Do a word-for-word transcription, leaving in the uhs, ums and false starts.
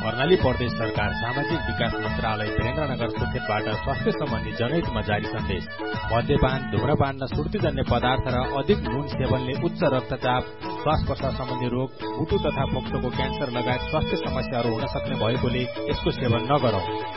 कर्णाली प्रदेश सरकार सामाजिक विकास मन्त्रालय वीरेन्द्रनगर सुर्खेतबाट स्वास्थ्य सम्बन्धी जनहितमा जारी सन्देश। मद्यपान, धुम्रपान र सुर्तीजन्य पदार्थ र अधिक नुन सेवनले उच्च रक्तचाप, श्वास प्रश्वास सम्बन्धी रोग, मुटु तथा फोक्सोको क्यान्सर लगायत स्वास्थ्य समस्याहरू हुन सक्ने भएकोले यसको सेवन नगरौं।